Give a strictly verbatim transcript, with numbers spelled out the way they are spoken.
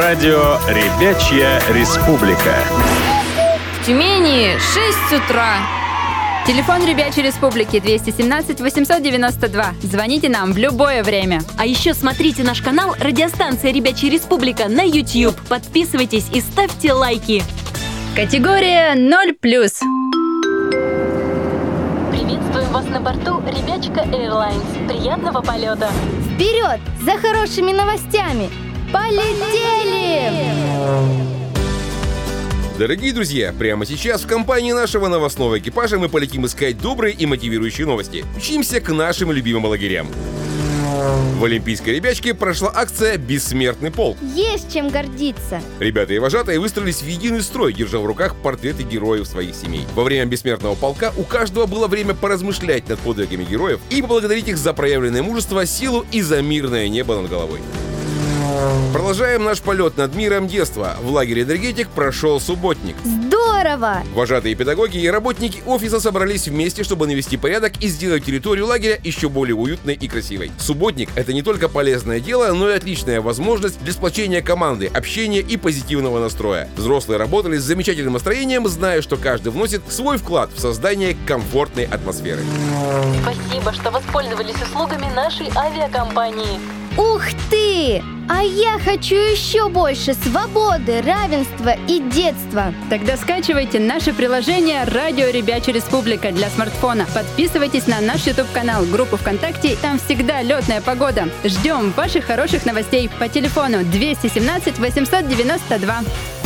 Радио «Ребячья республика». В Тюмени шесть утра. Телефон Ребячей Республики двести семнадцать восемьсот девяносто два. Звоните нам в любое время. А еще смотрите наш канал «Радиостанция Ребячья Республика» на YouTube. Подписывайтесь и ставьте лайки. Категория ноль плюс. Приветствуем вас на борту Ребячка Airlines. Приятного полета. Вперед! За хорошими новостями! Полетели! Дорогие друзья, прямо сейчас в компании нашего новостного экипажа мы полетим искать добрые и мотивирующие новости. Учимся к нашим любимым лагерям. В Олимпийской ребячке прошла акция «Бессмертный полк». Есть чем гордиться. Ребята и вожатые выстроились в единый строй, держа в руках портреты героев своих семей. Во время «Бессмертного полка» у каждого было время поразмышлять над подвигами героев и поблагодарить их за проявленное мужество, силу и за мирное небо над головой. Продолжаем наш полет над миром детства. В лагере «Энергетик» прошел субботник. Здорово! Вожатые педагоги и работники офиса собрались вместе, чтобы навести порядок и сделать территорию лагеря еще более уютной и красивой. Субботник — это не только полезное дело, но и отличная возможность для сплочения команды, общения и позитивного настроя. Взрослые работали с замечательным настроением, зная, что каждый вносит свой вклад в создание комфортной атмосферы. Спасибо, что воспользовались услугами нашей авиакомпании. Ух ты! А я хочу еще больше свободы, равенства и детства. Тогда скачивайте наше приложение «Радио Ребячья Республика» для смартфона. Подписывайтесь на наш YouTube-канал, группу ВКонтакте. Там всегда летная погода. Ждем ваших хороших новостей по телефону двести семнадцать восемьсот девяносто два.